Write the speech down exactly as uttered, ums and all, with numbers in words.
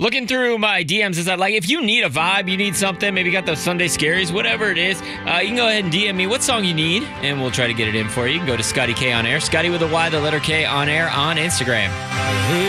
looking through my D Ms is that, like, if you need a vibe, you need something, maybe you got those Sunday scaries, whatever it is, uh, you can go ahead and D M me what song you need, and we'll try to get it in for you. You can go to Scotty K on Air, Scotty with a Y, the letter K on Air on Instagram.